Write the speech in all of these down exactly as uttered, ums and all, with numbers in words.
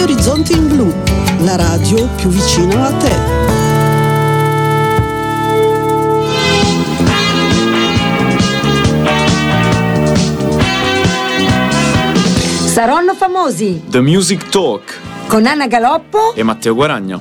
Radio Orizzonti in Blu, la radio più vicina a te. Saranno famosi. The Music Talk Con Anna Galoppo e Matteo Guaragno.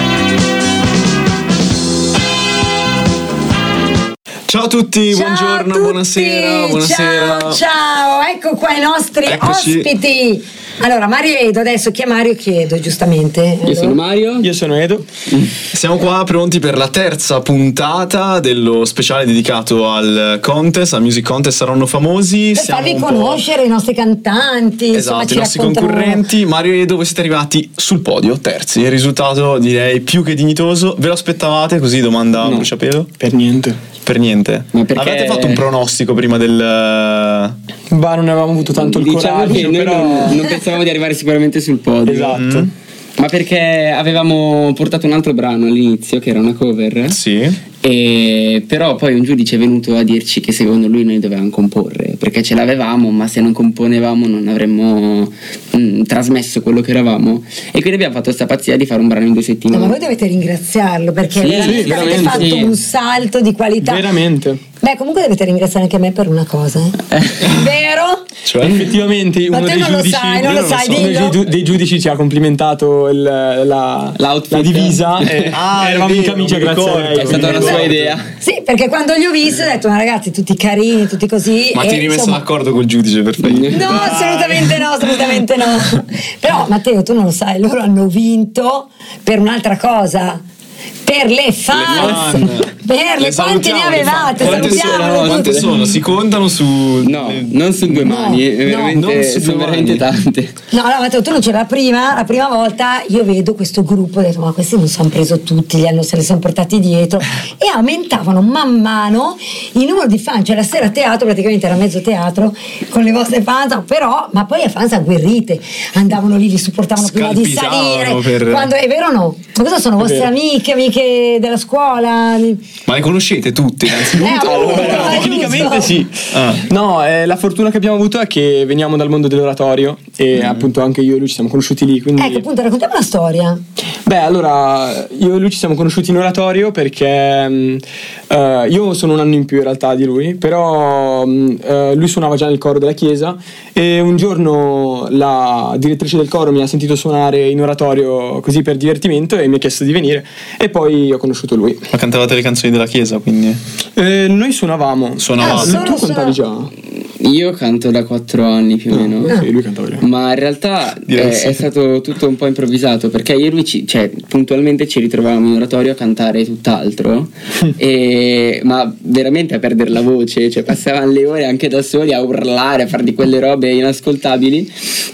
Ciao a tutti, ciao buongiorno, a tutti. buonasera, buonasera. Ciao, ciao, ecco qua i nostri Eccoci. ospiti. Allora, Mario e Edo, adesso chi è Mario chiedo, giustamente. Io sono Mario. Io sono Edo. Siamo qua pronti per la terza puntata dello speciale dedicato al contest, al Music Contest Saranno Famosi. Per Siamo farvi un po'- conoscere i nostri cantanti, insomma, Esatto, ci i nostri raccontano- concorrenti. Mario e Edo, voi siete arrivati sul podio, terzi. Il risultato direi più che dignitoso. Ve lo aspettavate? Così domanda a No. bruciapelo? Per niente. Per niente. Ma perché- Avete fatto un pronostico prima del... Bah, non avevamo avuto tanto il Diciamo coraggio, che noi però... non, non pensavamo di arrivare sicuramente sul podio. Esatto. Ma perché avevamo portato un altro brano all'inizio che era una cover. Sì. E però poi un giudice è venuto a dirci che secondo lui noi dovevamo comporre, perché ce l'avevamo, ma se non componevamo non avremmo mh, trasmesso quello che eravamo. E quindi abbiamo fatto sta pazzia di fare un brano in due No, settimane. ma voi dovete ringraziarlo perché Sì, veramente sì, avete veramente, fatto sì. un salto di qualità. Veramente. Beh, comunque dovete ringraziare anche me per una cosa, eh. Vero? Cioè? Effettivamente Ma uno te dei non lo giudici sai, non io lo sai, so, uno dillo. dei, dei giudici ci ha complimentato il, la, L'outfit. la divisa e Ah, è eravamo in vero, camicia mi grazie a ricordo. lei. È stata una quindi- sua idea. Sì, perché quando li ho visti ho detto, ma ragazzi, tutti carini, tutti così. Ma e, ti eri messo insomma- d'accordo col giudice per fare? No, assolutamente no, assolutamente no. Però Matteo, tu non lo sai, loro hanno vinto per un'altra cosa. Per le fans, fan. per le Le quante ne salutiamo, le fan. avevate? Quante Salutiamole sono? Quante tutte. sono? Si contano su... No, non su due No, mani, no, veramente, non su due sono veramente mani. tante. No, no, Matteo, tu non c'era la prima, la prima volta io vedo questo gruppo, ho detto, ma questi non si hanno preso tutti, li hanno, se li sono portati dietro, e aumentavano man mano il numero di fan, cioè la sera a teatro praticamente era mezzo teatro con le vostre fans, però, ma poi a fans agguerrite, andavano lì, li supportavano prima di salire, Scalpitavano per- quando, è vero o no? Ma cosa sono, vostre vero. amiche, amiche della scuola? Ma le conoscete tutte innanzitutto? Eh, appunto, Allora, è tecnicamente giusto. sì. Ah. No, eh, la fortuna che abbiamo avuto è che veniamo dal mondo dell'oratorio e appunto anche io e lui ci siamo conosciuti lì, quindi... Ecco, appunto, raccontiamo una storia. Beh, allora, io e lui ci siamo conosciuti in oratorio perché mh, eh, io sono un anno in più in realtà di lui, però mh, eh, lui suonava già nel coro della chiesa e un giorno la direttrice del coro mi ha sentito suonare in oratorio così per divertimento e mi ha chiesto di venire e poi ho conosciuto lui. Ma cantavate le canzoni della chiesa, quindi... Eh, noi suonavamo. Suonavate. Ah, Tu solo- cantavi già? Io canto da quattro anni più o meno. Sì, lui cantava già. Ma in realtà Direi è, sì. è stato tutto un po' improvvisato perché io e lui ci, cioè, puntualmente ci ritrovavamo in oratorio a cantare tutt'altro e, ma veramente a perdere la voce, cioè passavano le ore anche da soli a urlare, a fare di quelle robe inascoltabili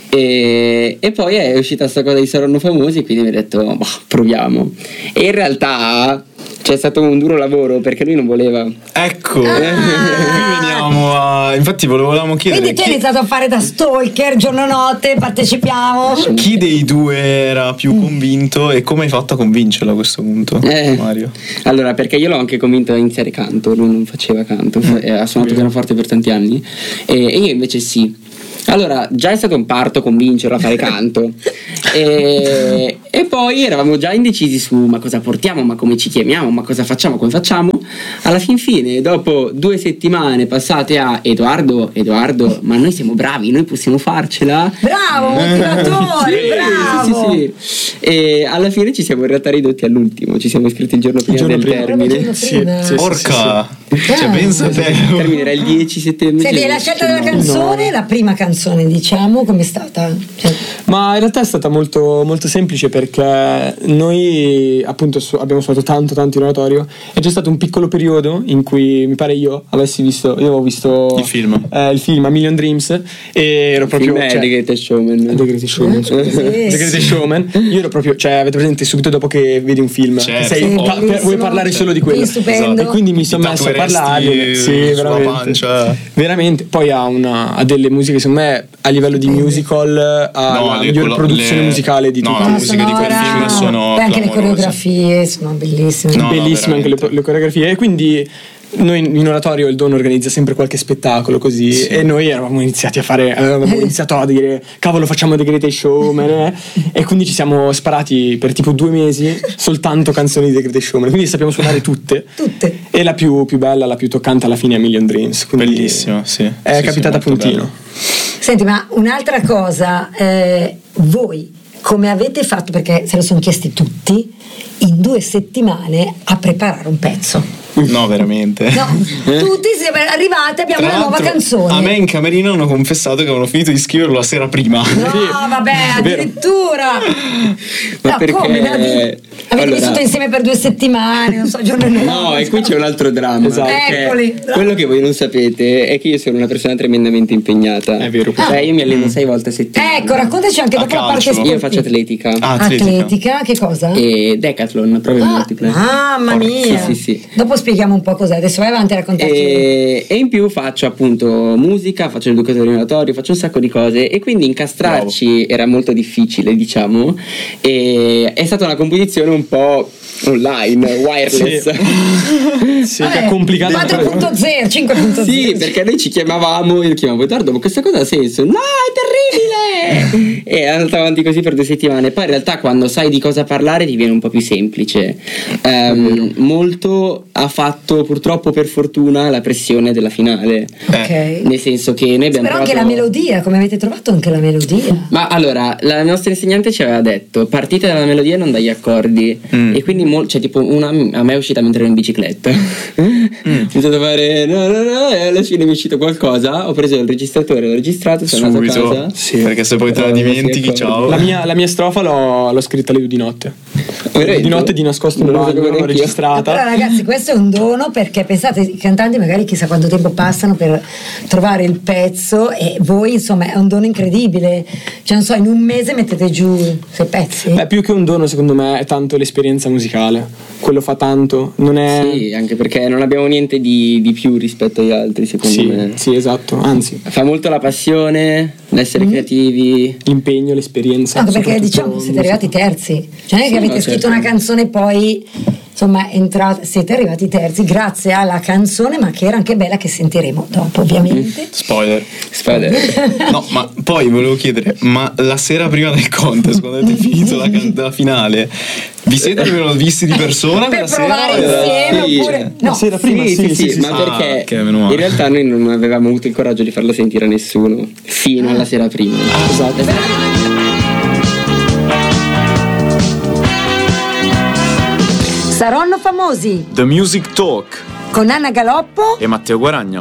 e, e poi è uscita sta cosa di Saranno Famosi e quindi mi ho detto boh, proviamo e in realtà c'è stato un duro lavoro perché lui non voleva. Ecco, qui veniamo a... Infatti volevamo chiedere Quindi tu hai chi, iniziato a fare da stalker, giorno notte, partecipiamo. chi dei due era più convinto e come hai fatto a convincerlo a questo punto, Eh. Mario? Allora, perché io l'ho anche convinto a iniziare canto, lui non faceva canto, fa- eh, ha suonato pianoforte per tanti anni e, e io invece sì. Allora, già è stato un parto convincerlo a fare canto e, e poi eravamo già indecisi su ma cosa portiamo, ma come ci chiamiamo, ma cosa facciamo, come facciamo. Alla fin fine, dopo due settimane passate a Edoardo, Edoardo, ma noi siamo bravi, noi possiamo farcela. Bravo, motivatore, Sì, bravo. sì, sì, sì. E alla fine ci siamo in realtà ridotti all'ultimo, ci siamo iscritti il giorno prima giorno del prima. termine. Proprio il Sì, giorno prima. sì, sì. Porca! Cioè, Ah. pensa te. Il termine era il dieci settembre. Senti, la scelta della canzone, la prima canzone, diciamo, com'è stata? Cioè, Ma in realtà è stata molto, molto semplice perché noi appunto su- abbiamo suonato tanto tanto in oratorio e c'è stato un piccolo periodo in cui mi pare io avessi visto, io avevo visto Il film. eh, il film A Million Dreams e ero proprio Film è cioè, The Greatest Showman. The Greatest Showman, scusa. Sì, The sì. Greatest Showman. Io ero proprio, cioè avete presente subito dopo che vedi un film Certo. sei, Sì, pa- bellissimo. vuoi parlare solo di quello. Sì, stupendo. E quindi mi sono messo a parlare, sì, sulla veramente. pancia. Veramente, poi ha, una, ha delle musiche, secondo me, a livello di musical, ha No, la le- miglior quello- produzione le- musicale di no, tutti. la musica di quel sonora, film sono e anche le clamorose. coreografie sono bellissime. No, Bellissime anche le, veramente. le coreografie. E quindi noi in oratorio il Dono organizza sempre qualche spettacolo così, sì. E noi eravamo iniziati a fare avevamo iniziato a dire cavolo facciamo The Greatest Showman eh? E quindi ci siamo sparati per tipo due mesi soltanto canzoni di The Greatest Showman, quindi sappiamo suonare tutte tutte e la più, più bella, la più toccante alla fine è Million Dreams, bellissimo, sì, è sì, capitata sì, a puntino. Senti, ma un'altra cosa, eh, voi come avete fatto, perché se lo sono chiesti tutti, in due settimane a preparare un pezzo? No, veramente. No, tutti siamo arrivati, abbiamo Tra una nuova canzone. A me in camerino hanno confessato che avevano finito di scriverlo la sera prima. No, vabbè, addirittura. Ma no, perché come? Avete allora... vissuto insieme per due settimane, non so, giorno e notte. No, e qui c'è un altro dramma. Esatto. Eccoli. Quello che voi non sapete è che io sono una persona tremendamente impegnata. È vero. Cioè, io mi alleno sei volte a settimana. Ecco, raccontaci anche A dopo la parte calcio. sportiva. Io faccio atletica. Ah, atletica. Atletica, che cosa? E decathlon, prove Ah, multiple. mamma mia. Sì, sì, sì. Dopo spieghiamo un po' cos'è. Adesso vai avanti a raccontarci. E, e in più faccio appunto musica, faccio l'educatore in oratorio, faccio un sacco di cose e quindi incastrarci Bravo. Era molto difficile, diciamo, e è stata una competizione un po' online, wireless. Sì, sì che è complicato. quattro punto zero, cinque punto zero. Sì, perché noi ci chiamavamo, io chiamavo Edoardo, ma questa cosa ha senso? No, è terribile! E è andata avanti così per due settimane. Poi in realtà quando sai di cosa parlare ti viene un po' più semplice. Um, molto ha fatto purtroppo per fortuna la pressione della finale. Ok. Nel senso che noi abbiamo Però provato... anche la melodia, come avete trovato anche la melodia? Ma allora, la nostra insegnante ci aveva detto partite dalla melodia e non dagli accordi. Mm. E quindi mol- cioè tipo una a me è uscita mentre ero in bicicletta. Mm. Ho iniziato a fare no no no e alla fine mi è uscito qualcosa. Ho preso il registratore, l'ho registrato, sono andato a casa. Sì, perché se poi te la dimentichi, ciao. La mia, la mia strofa l'ho, l'ho scritta lì di notte. Veramente? Di notte di nascosto in Non lo bagno, sapevo l'ho neanch'io. registrata. Però ragazzi, questo è un dono, perché pensate, i cantanti magari chissà quanto tempo passano per trovare il pezzo, e voi insomma è un dono incredibile. Cioè non so, in un mese mettete giù sei pezzi. Beh, più che un dono secondo me è tanto l'esperienza musicale, quello fa tanto, non è... Sì, anche perché non abbiamo niente di, di più rispetto agli altri, secondo Sì, me. sì, esatto, anzi Fa molto la passione, l'essere Mm. creativi. l'impegno, l'esperienza. Anche perché soprattutto diciamo siete musica. arrivati terzi, cioè non è che Sì, avete no, scritto certo. una canzone e poi insomma entrate, siete arrivati terzi grazie alla canzone, ma che era anche bella, che sentiremo dopo ovviamente. Spoiler. Spade. No, ma poi volevo chiedere, ma la sera prima del contest, quando avete finito la, can- la finale, vi siete almeno visti di persona Per quella provare sera? insieme Sì. oppure La no. sera prima Sì, sì, sì, sì, ma sì. perché Ah, ok, meno male. in realtà noi non avevamo avuto il coraggio di farla sentire a nessuno fino alla sera prima. Ah, esatto. La sera prima. Saranno famosi The Music Talk con Anna Galoppo e Matteo Guaragno.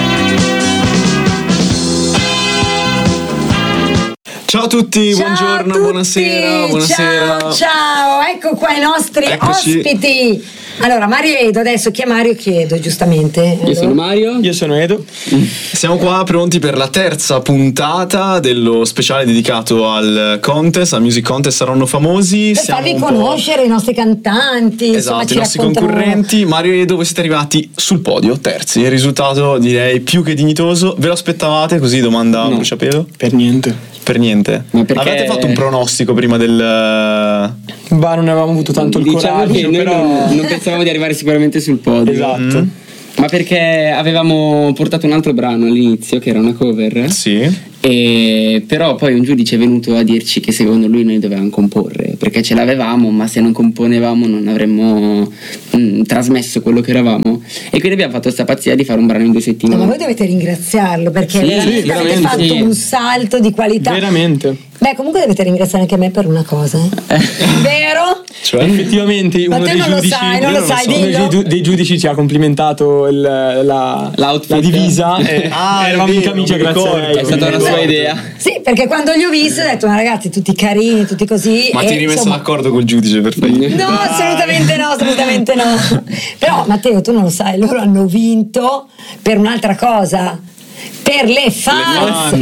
Ciao a tutti, Ciao buongiorno, a tutti. buonasera, buonasera. Ciao, ciao, ecco qua i nostri Eccoci. ospiti. Allora, Mario e Edo, adesso chi è Mario chiedo, giustamente. Io sono Mario. Io sono Edo. Siamo qua pronti per la terza puntata dello speciale dedicato al contest, al Music Contest Saranno Famosi. Per Siamo farvi un po'- conoscere i nostri cantanti, insomma, Esatto, ci i nostri raccontano- concorrenti. Mario e Edo, voi siete arrivati sul podio, terzi. Il risultato direi più che dignitoso. Ve lo aspettavate? Così domanda a No. bruciapelo? Per niente. Per niente. Ma perché- Avete fatto un pronostico prima del... Bah, non avevamo avuto tanto il Diciamo che coraggio, noi però... non, non pensavamo di arrivare sicuramente sul podio. Esatto. Mm. Ma perché avevamo portato un altro brano all'inizio che era una cover. Sì. E però poi un giudice è venuto a dirci che secondo lui noi dovevamo comporre, perché ce l'avevamo, ma se non componevamo non avremmo mh, trasmesso quello che eravamo. E quindi abbiamo fatto sta pazzia di fare un brano in due No, settimane. ma voi dovete ringraziarlo, perché Sì, veramente sì, avete veramente, fatto sì. un salto di qualità. Veramente. Beh, comunque dovete ringraziare anche me per una cosa, eh. Vero? Cioè? Effettivamente Ma uno te dei non lo giudici sai, non io lo non lo sai, so. uno dillo. dei, giu- dei giudici ci ha complimentato il, la, L'outfit. la divisa e Ah, è eravamo in vero, camicia mi grazie a ricordo. lei. È stata una sua idea. Sì, perché quando li ho visti ho detto, ma ragazzi, tutti carini, tutti così. Ma e, ti eri messo insomma, d'accordo col giudice per fare? No, assolutamente no, assolutamente no. Però Matteo, tu non lo sai, loro hanno vinto per un'altra cosa. Per le fans, fan.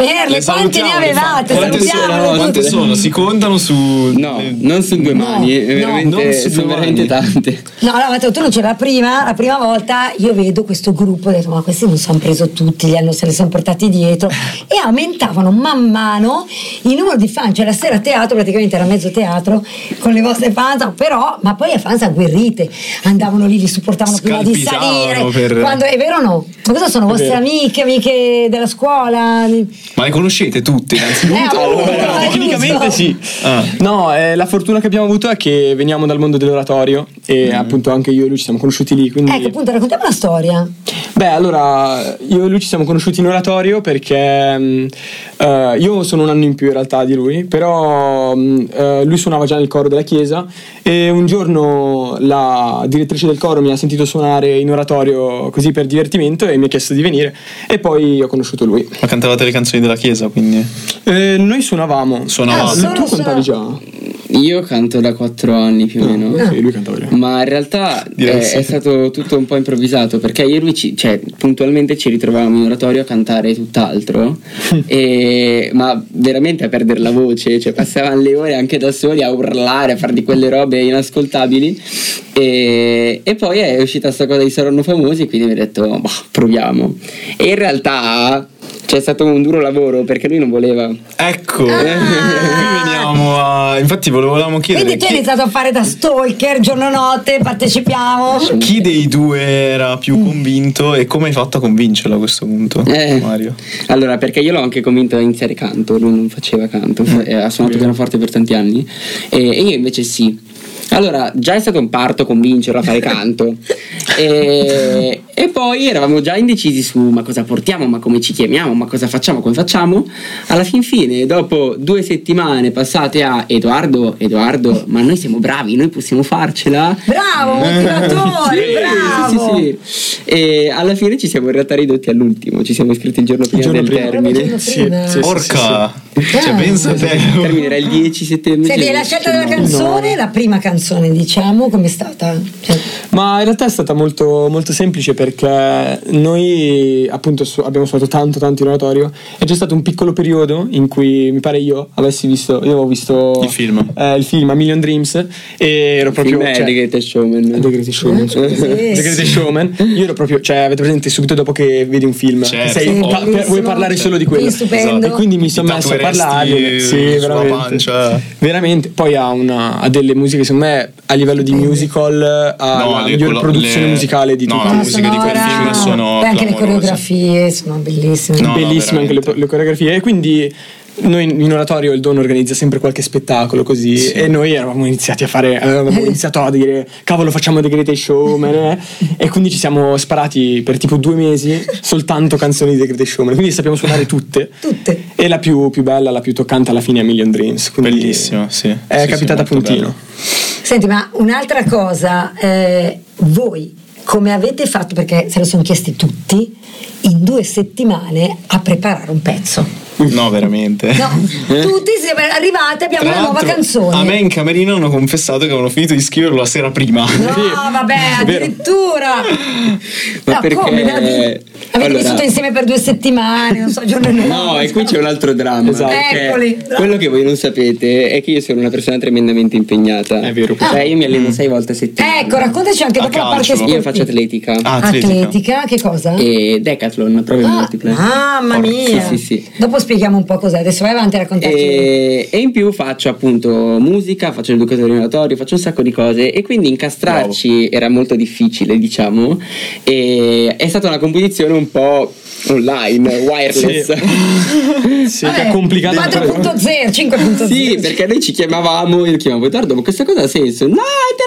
saperle, Le quante ne salutiamo, avevate? Quante Salutiamole sono? tutte. Quante sono? Si contano su. No, eh, non su due No, mani, no, veramente, non su sono due veramente mani. tante. No, no, Matteo, tu non c'era la prima, la prima volta io vedo questo gruppo, ho detto ma questi non sono preso tutti, li hanno, se ne sono portati dietro e aumentavano man mano il numero di fan, cioè la sera a teatro praticamente era mezzo teatro con le vostre fans, però, ma poi a fans agguerrite, andavano lì, li supportavano prima di salire, Scalpitavano per- quando, è vero o no? Ma cosa sono vostre vero. amiche, amiche della scuola? Ma le conoscete tutte innanzitutto? Eh, appunto, Allora, è tecnicamente giusto. sì. Ah. No, eh, la fortuna che abbiamo avuto è che veniamo dal mondo dell'oratorio e appunto anche io e lui ci siamo conosciuti lì. Quindi... Ecco, appunto, raccontiamo una storia. Beh, allora, io e lui ci siamo conosciuti in oratorio perché mh, eh, io sono un anno in più in realtà di lui, però mh, eh, lui suonava già nel coro della chiesa e un giorno la direttrice del coro mi ha sentito suonare in oratorio così per divertimento e mi ha chiesto di venire e poi ho conosciuto lui. Ma cantavate le canzoni della chiesa, quindi. Eh, noi suonavamo. Suonavate. Ah, solo tu cantavi già? Io canto da quattro anni più o meno. Sì, lui cantava già. Ma in realtà Direi è, sì. è stato tutto un po' improvvisato perché io e lui ci, cioè, puntualmente ci ritrovavamo in oratorio a cantare tutt'altro e, ma veramente a perdere la voce, cioè passavano le ore anche da soli a urlare, a fare di quelle robe inascoltabili e, e poi è uscita sta cosa di Saranno Famosi, quindi mi ho detto bah, proviamo e in realtà c'è stato un duro lavoro perché lui non voleva. Ecco, qui veniamo a. Infatti, volevamo chiedere. Quindi tu hai chi... iniziato a fare da stalker, giorno notte, partecipiamo. Chi dei due era più convinto e come hai fatto a convincerlo a questo punto, Eh. Mario? Allora, perché io l'ho anche convinto a iniziare canto, lui non faceva canto, fa- eh, ha suonato pianoforte per tanti anni e, e io invece sì. Allora, già è stato un parto convincerlo a fare canto e, e poi eravamo già indecisi su ma cosa portiamo, ma come ci chiamiamo, ma cosa facciamo, come facciamo. Alla fin fine, dopo due settimane passate a Edoardo, Edoardo, ma noi siamo bravi, noi possiamo farcela. Bravo, motivatore, Sì, bravo. sì, sì, sì. E alla fine ci siamo in realtà ridotti all'ultimo, ci siamo iscritti il giorno prima giorno del prima. termine. Sì, sì, sì, Porca! sì, Cioè, Ah. pensa te. Il termine era il dieci settembre. Senti, la scelta della canzone, la prima canzone, diciamo, com'è stata? Cioè, Ma in realtà è stata molto, molto semplice perché noi appunto su- abbiamo suonato tanto tanto in oratorio e c'è stato un piccolo periodo in cui mi pare io avessi visto, io avevo visto Il film. eh, il film A Million Dreams e ero proprio Film è cioè, The Greatest Showman. The Greatest Showman, scusa. Sì, The sì. Greatest Showman. Io ero proprio, cioè avete presente subito dopo che vedi un film Certo. sei, Sì, pa- bellissimo. vuoi parlare solo di quello. Sì, stupendo. E quindi mi sono messo a parlare sì, sulla veramente. pancia. Veramente. Poi ha, una, ha delle musiche secondo me a livello di musical ha No, la le- miglior le- produzione le- musicale di no, tutti. la musica di quel sonora. film sono Beh, anche le clamorose. coreografie sono bellissime. No, no, Bellissime anche le, veramente. le coreografie e quindi noi in oratorio il Don organizza sempre qualche spettacolo così Sì. e noi eravamo iniziati a fare avevamo iniziato a dire cavolo facciamo The Greatest Showman eh? e quindi ci siamo sparati per tipo due mesi soltanto canzoni di The Greatest Showman, quindi sappiamo suonare tutte Tutte. e la più, più bella, la più toccante alla fine è A Million Dreams, quindi Bellissimo, sì. è Sì, sì, capitata a molto puntino. bello. Senti, ma un'altra cosa, eh, voi come avete fatto, perché se lo sono chiesti tutti, in due settimane a preparare un pezzo? No, veramente. No, tutti siete arrivati, abbiamo Tra una nuova l'altro, canzone. A me in camerino hanno confessato che avevano finito di scriverlo la sera prima. No, vabbè, vero. addirittura. Ma no, perché- come? Da- Avete allora- vissuto insieme per due settimane, non so, giorno e notte. No, e qui c'è un altro dramma. Esatto. perché Eccoli. Quello che voi non sapete è che io sono una persona tremendamente impegnata. È vero. Cioè, io mi alleno sei volte a settimana. Ecco, raccontaci anche A dopo la parte calcio. sportiva. Io faccio atletica. Ah, atletica. Atletica, che cosa? E decathlon, prove Ah, multiple. mamma Porca. mia. Sì, sì, sì. Dopo spieghiamo un po' cos'è. Adesso vai avanti a raccontarci. E, e in più faccio appunto musica, faccio l'educatore in oratorio, faccio un sacco di cose e quindi incastrarci era molto difficile, diciamo, e è stata una competizione un po' online, wireless. Sì, che è complicato quattro punto zero, cinque punto zero. Sì, perché noi ci chiamavamo, io chiamavo Edoardo, ma questa cosa ha senso? No,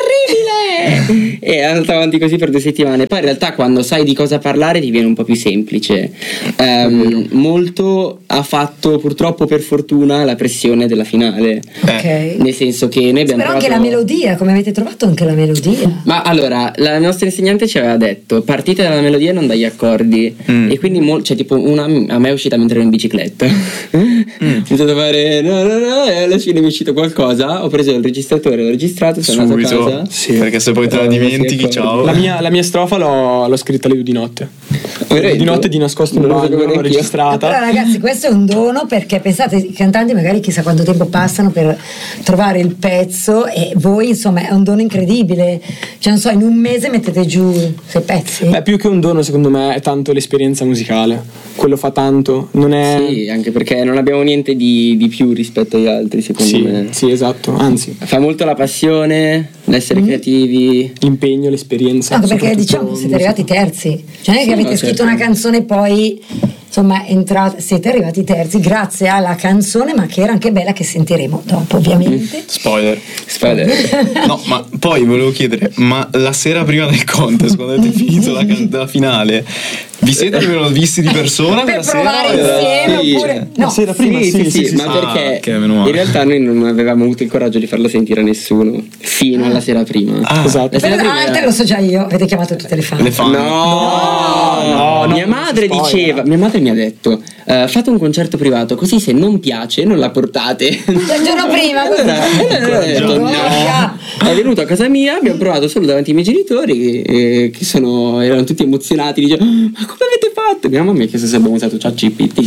è terribile! E è andata avanti così per due settimane. Poi in realtà quando sai di cosa parlare ti viene un po' più semplice. Ehm, molto ha fatto purtroppo per fortuna la pressione della finale. Ok. Nel senso che noi abbiamo Però anche la provato- melodia, come avete trovato anche la melodia? Ma allora, la nostra insegnante ci aveva detto partite dalla melodia e non dagli accordi. Mm. E quindi mol- cioè tipo una a me è uscita mentre ero in bicicletta. Mm. Ho iniziato a fare no, no, no, e alla fine mi è uscito qualcosa. Ho preso il registratore, l'ho registrato, sono andato a Subito. casa. Sì, perché se poi te la Eh, dimentichi, sì, ecco. ciao. La mia, la mia strofa l'ho, l'ho scritta alle due di notte. Vero? Di notte di nascosto in Non lo bagno, sapevo l'ho neanch'io. registrata. Però ragazzi, questo è un dono, perché pensate, i cantanti magari chissà quanto tempo passano per trovare il pezzo, e voi insomma è un dono incredibile, cioè non so, in un mese mettete giù sei pezzi. Beh, più che un dono secondo me è tanto l'esperienza musicale, quello fa tanto, non è... Sì, anche perché non abbiamo niente di, di più rispetto agli altri, secondo Sì, me. sì, esatto, anzi, Fa molto la passione, l'essere Mm. creativi. l'impegno, l'esperienza. Anche perché soprattutto diciamo siete musicale. arrivati terzi, cioè non è che Sì, avete no, scritto certo. una canzone e poi insomma entrate, siete arrivati terzi grazie alla canzone, ma che era anche bella, che sentiremo dopo ovviamente. Spoiler. Spoiler. No, ma poi volevo chiedere, ma la sera prima del contest, quando avete finito la, can- la finale, vi siete almeno visti di persona Per quella sera? provare insieme Sì. oppure La no? sera prima, Sì, sì, sì, sì, ma sì. perché Ah, ok, meno male. in realtà noi non avevamo avuto il coraggio di farlo sentire a nessuno fino alla sera prima. Ah. Esatto. La sera Però prima ah, te era- lo so già io, avete chiamato tutte le fan. Le fan. No, no, mia no, madre non si spoiler. diceva, mia madre mi ha detto, eh, fate un concerto privato, così se non piace non la portate. Cioè, il giorno prima così. Allora, eh, ho detto, Porca. no. È venuto a casa mia, abbiamo provato solo davanti ai miei genitori, eh, che sono, erano tutti emozionati, dicevano, ma come avete fatto? Mia mamma mi ha chiesto se abbiamo usato ChatGPT.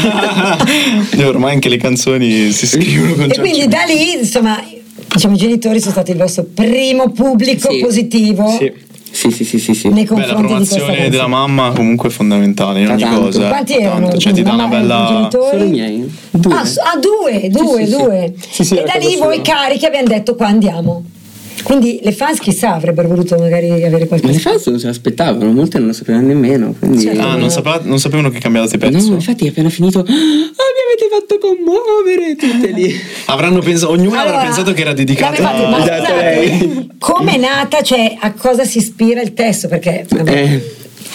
E ormai anche le canzoni si scrivono con E quindi da lì insomma diciamo i genitori sono stati il vostro primo pubblico Sì. positivo Sì. Sì, sì, sì, sì, sì. nei Beh, la confronti di questa approvazione della canzone. mamma comunque è fondamentale in Fa ogni tanto. cosa. Quanti Fa erano? tanto, cioè ti dà una Mamma e bella... genitori? Solo i miei. Due. Ah, s- ah, due, due, sì, sì. due. Sì, sì, e era da cosa lì voi sua. carichi abbiamo detto qua andiamo. Quindi le fans chissà avrebbero voluto magari avere Ma le qualcosa. fans non se l'aspettavano, molte non lo sapevano nemmeno. Quindi... Certo. Ah, non, sapeva- non sapevano che cambiavate No, pezzo. infatti appena finito, ah, mi avete fatto commuovere tutte lì. Avranno pensato, ognuno Allora, avrà pensato che era dedicato ma infatti, ma a... Esatto, scusate, lei. come è nata, cioè a cosa si ispira il testo? Perché vabbè. Eh.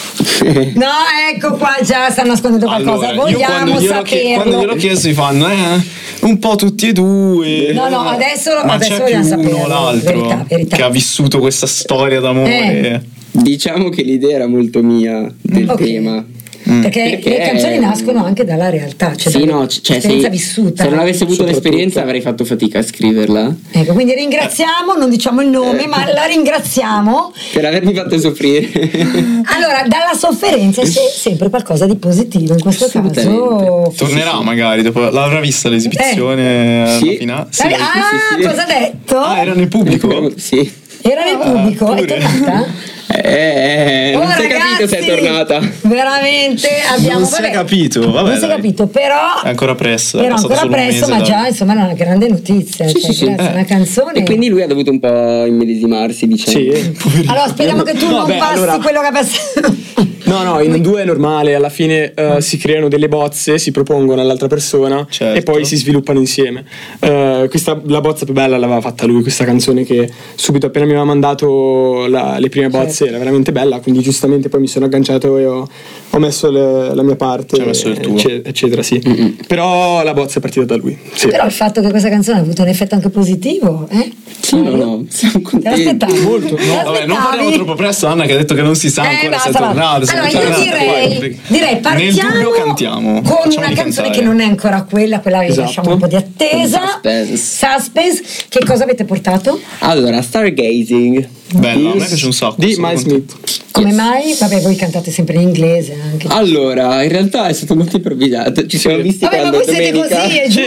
No, ecco qua già stanno nascondendo qualcosa. Allora, io quando Vogliamo gliel'ho, chie- quando saperlo. gliel'ho chiesto mi fanno eh, un po' tutti e due. No, no, adesso- Ma adesso c'è vogliamo più uno saperlo. o l'altro Verità, verità. che ha vissuto questa storia d'amore. Eh. Diciamo che l'idea era molto mia del Ok. tema. Perché, Perché- le canzoni nascono anche dalla realtà, cioè Sì, no, c- cioè, dall'esperienza sì, vissuta. se non avessi avuto Soprattutto. l'esperienza avrei fatto fatica a scriverla. Ecco, quindi ringraziamo, non diciamo il nome, Eh. ma la ringraziamo. Per avermi fatto soffrire. Allora, dalla sofferenza c'è sempre qualcosa di positivo, in questo caso. Assolutamente. Tornerà magari dopo, l'avrà vista l'esibizione alla Sì. finale. Dai, ah, sì, sì. cosa ha detto? Ah, era nel pubblico? Sì. Era nel pubblico, è pure. tornata? Eh, non Oh, si è capito se è ragazzi, tornata. Veramente abbiamo Non si è vabbè, capito, vabbè, non si è dai. capito, però È ancora presto, è Però passato ancora solo un presto, mese ma da- già insomma era una grande notizia, Sì, cioè, sì, sì. grazie a una canzone. E quindi lui ha dovuto un po' immedesimarsi, diciamo. Sì. Allora speriamo che tu No, non beh, passi allora- quello che ha passato. No, no, in due è normale, alla fine eh, si creano delle bozze, si propongono all'altra persona Certo. e poi si sviluppano insieme. Eh, questa, la bozza più bella l'aveva fatta lui, questa canzone che subito appena mi aveva mandato la- le prime bozze Certo. era veramente bella, quindi giustamente poi mi sono agganciato e ho, ho messo le- la mia parte, Ci hai messo il tuo. ecce- eccetera, sì. Però la bozza è partita da lui. Sì. Però il fatto che questa canzone ha avuto un effetto anche positivo, eh? Sì, no, no, siamo Te contenti. l'aspettavi? Molto. Te No, vabbè, non l'aspettavi? parliamo troppo presto. Anna che ha detto che non si sa Eh, ancora se è basta, va. tornato. se Allora non è io tornato. direi, Poi- direi partiamo Nel dubbio cantiamo. con Facciamoli una canzone cantare. che non è ancora quella, quella che Esatto. lasciamo un po' di attesa. Suspense. Suspense. Che cosa avete portato? Allora, Stargazing. Bello, a me piace un sacco. Di sono Miles contento. Smith. Come mai? Vabbè, voi cantate sempre in inglese anche. Allora, in realtà è stato molto improvvisato. Ci siamo visti Vabbè, ma quando voi siete domenica. così, è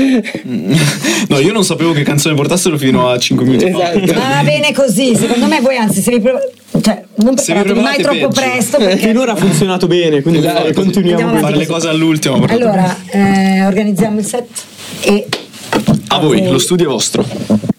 giusto. No, io non sapevo che canzone portassero fino a cinque minuti fa. Esatto. Ma va bene così, secondo me voi anzi se vi pre- cioè non Se vi preparatevi mai preparate troppo peggio. presto perché Finora ha funzionato bene, quindi Esatto. continuiamo Andiamo così. Fare le cose all'ultimo. portate- allora eh, organizziamo il set e A voi, lo studio è vostro.